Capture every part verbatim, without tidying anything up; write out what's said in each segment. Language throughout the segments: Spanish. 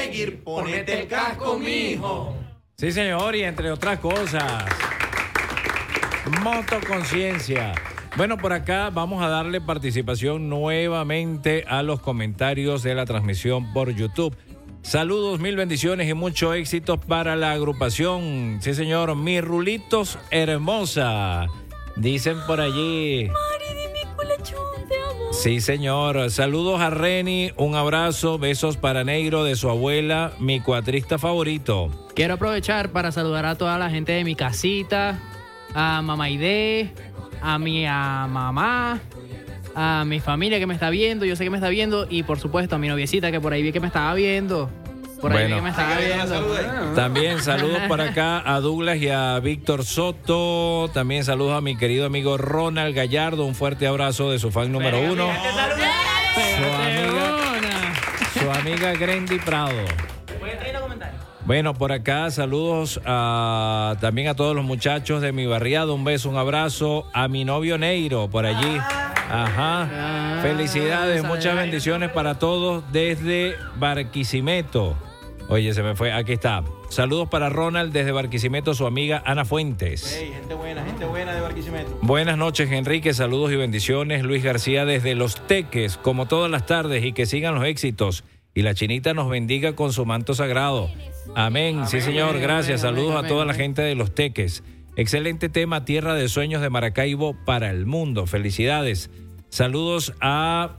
seguir, ponete el casco, mijo. Sí, señor, y entre otras cosas, motoconciencia. Bueno, por acá vamos a darle participación nuevamente a los comentarios de la transmisión por YouTube. Saludos, mil bendiciones y mucho éxito para la agrupación. Sí, señor, mis rulitos hermosa. Dicen por allí. Mari, dime culachón, te amo. Sí, señor. Saludos a Reni, un abrazo, besos para Neiro de su abuela, mi cuatrista favorito. Quiero aprovechar para saludar a toda la gente de mi casita, a Mamá Ide, a mi a mamá, a mi familia que me está viendo, yo sé que me está viendo, y por supuesto a mi noviecita que por ahí vi que me estaba viendo. Por ahí Bueno. vi que me estaba viendo. También saludos por acá a Douglas y a Víctor Soto. También saludos a mi querido amigo Ronald Gallardo. Un fuerte abrazo de su fan número uno. Su amiga, su amiga Grendy Prado. Bueno, por acá saludos a, también a todos los muchachos de mi barriada. Un beso, un abrazo a mi novio Neiro por allí. Ajá. Felicidades, muchas bendiciones para todos desde Barquisimeto. Oye, se me fue, aquí está. Saludos para Ronald desde Barquisimeto, su amiga Ana Fuentes. Hey, gente buena, gente buena de Barquisimeto. Buenas noches, Enrique, saludos y bendiciones. Luis García desde Los Teques, como todas las tardes, y que sigan los éxitos. Y la Chinita nos bendiga con su manto sagrado. Amén, sí señor, gracias. Saludos a toda la gente de Los Teques. Excelente tema, Tierra de Sueños de Maracaibo para el mundo. Felicidades. Saludos a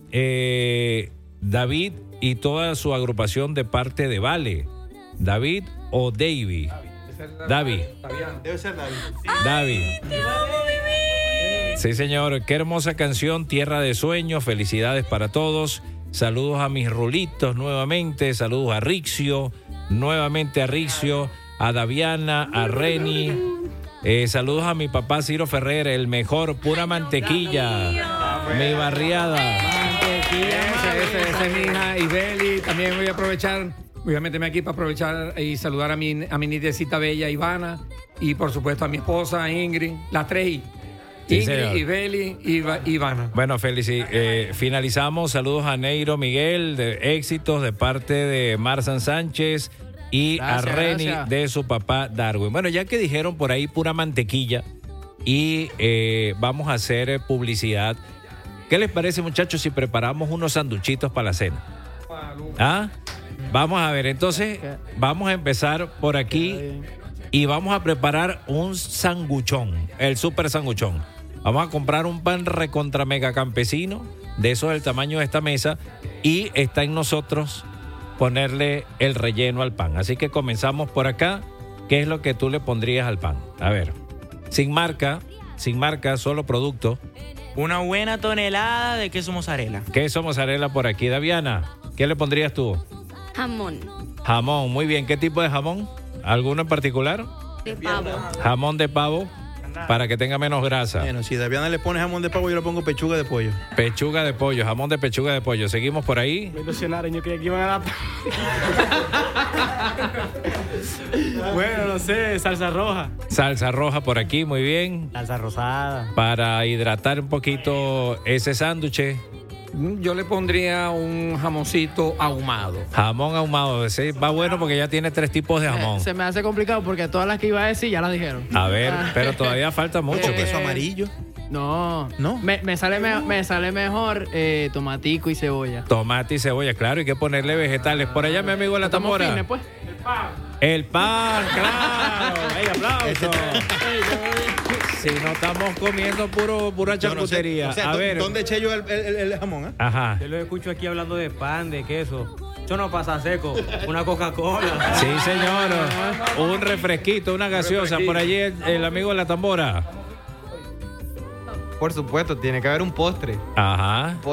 eh, David y toda su agrupación de parte de Vale. David o Davy. David. Debe ser David. David. Te amo, bebé. Sí, señor. Qué hermosa canción, Tierra de Sueños. Felicidades para todos. Saludos a mis rulitos nuevamente. Saludos a Rixio. Nuevamente a Rixio. A Daviana, a Reni. Eh, saludos a mi papá Ciro Ferrer, el mejor, pura mantequilla. Mi barriada. Mantequilla, esa, esa, esa es mi hija Ibeli. También voy a aprovechar, voy a meterme aquí para aprovechar y saludar a mi, a mi nietecita bella Ivana. Y por supuesto a mi esposa Ingrid, las tres I. Sí, Ingrid, señor. Ibeli y Iva- Ivana. Bueno, felici eh, finalizamos. Saludos a Neiro Miguel, de éxitos de parte de Marzan Sánchez y Gracias, a Reni gracias. de su papá Darwin. Bueno, ya que dijeron por ahí pura mantequilla y eh, vamos a hacer eh, publicidad. ¿Qué les parece, muchachos, si preparamos unos sanduchitos para la cena? ¿Ah? Vamos a ver, entonces vamos a empezar por aquí y vamos a preparar un sanguchón, el super sanguchón. Vamos a comprar un pan recontra mega campesino, de esos del tamaño de esta mesa, y está en nosotros ponerle el relleno al pan. Así que comenzamos por acá. ¿Qué es lo que tú le pondrías al pan? A ver, sin marca, sin marca, solo producto. Una buena tonelada de queso mozzarella. Queso mozzarella por aquí. Daviana, ¿qué le pondrías tú? Jamón Jamón, muy bien. ¿Qué tipo de jamón? ¿Alguno en particular? de pavo. Jamón de pavo para que tenga menos grasa. Bueno, si Daviana le pone jamón de pavo, yo le pongo pechuga de pollo. Pechuga de pollo, jamón de pechuga de pollo. Seguimos por ahí. Me ilusionaron, yo creía que iban a dar. Bueno, no sé, salsa roja. Salsa roja por aquí, muy bien. Salsa rosada. Para hidratar un poquito ese sándwich. Yo le pondría un jamoncito ahumado. Jamón ahumado, ese va bueno porque ya tiene tres tipos de jamón. Se me hace complicado porque todas las que iba a decir ya las dijeron. A ver, pero todavía falta mucho. Eh, Queso amarillo. No, ¿No? Me, me sale, me, me sale mejor eh, tomatico y cebolla. Tomate y cebolla, claro, hay que ponerle vegetales. Por allá, mi amigo La Estamos Tambora. fines, pues. El pan, claro. ¡Ey, aplauso! Si no estamos comiendo puro, pura Yo no sé, charcutería. o sea, A ¿dó- ver. ¿dónde eché yo el, el- el jamón? ah? Ajá. Yo lo escucho aquí hablando de pan, de queso. Eso no pasa seco. Una Coca-Cola. Sí, señor. Un refresquito, una gaseosa. Por allí el, el amigo de La Tambora. Por supuesto, tiene que haber un postre. Ajá.